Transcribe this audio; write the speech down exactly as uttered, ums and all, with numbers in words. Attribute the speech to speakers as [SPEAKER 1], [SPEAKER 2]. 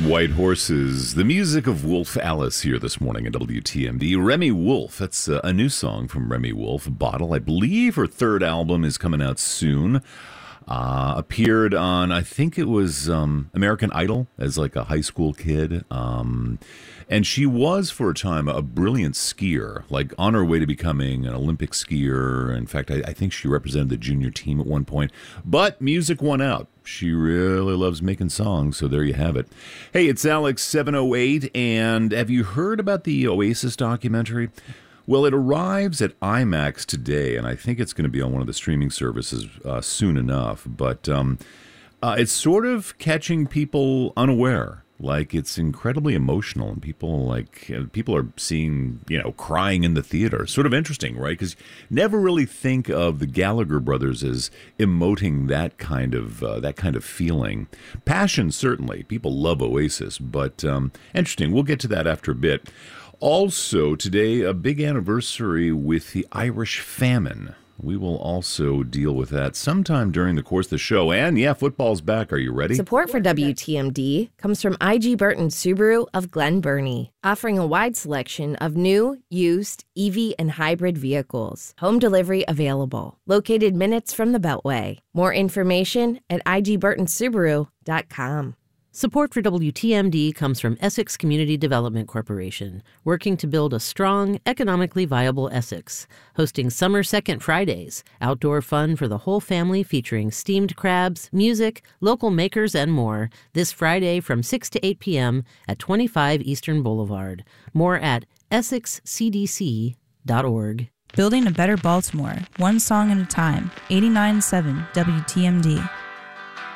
[SPEAKER 1] White Horses, the music of Wolf Alice here this morning at W T M D. Remi Wolf, that's uh, a new song from Remi Wolf. Bottle, I believe her third album is coming out soon. Uh, appeared on, I think it was um, American Idol as like a high school kid. Um, and she was for a time a brilliant skier, like on her way to becoming an Olympic skier. In fact, I, I think she represented the junior team at one point. But music won out. She really loves making songs, so there you have it. Hey, it's Alex seven oh eight, and have you heard about the Oasis documentary? Well, it arrives at IMAX today, and I think it's going to be on one of the streaming services uh, soon enough. But um, uh, it's sort of catching people unaware. Like, it's incredibly emotional, and people like uh, people are seeing, you know, crying in the theater. Sort of interesting, right? Because never really think of the Gallagher brothers as emoting that kind of uh, that kind of feeling. Passion, certainly. People love Oasis, but um, interesting. We'll get to that after a bit. Also, today, a big anniversary with the Irish famine. We will also deal with that sometime during the course of the show. And, yeah, football's back. Are you ready?
[SPEAKER 2] Support for W T M D comes from I G Burton Subaru of Glen Burnie, offering a wide selection of new, used, E V, and hybrid vehicles. Home delivery available. Located minutes from the Beltway. More information at I G Burton Subaru dot com.
[SPEAKER 3] Support for W T M D comes from Essex Community Development Corporation, working to build a strong, economically viable Essex, hosting Summer Second Fridays, outdoor fun for the whole family featuring steamed crabs, music, local makers, and more, this Friday from six to eight p.m. at twenty-five Eastern Boulevard. More at essex c d c dot org.
[SPEAKER 4] Building a better Baltimore, one song at a time. eighty-nine point seven W T M D.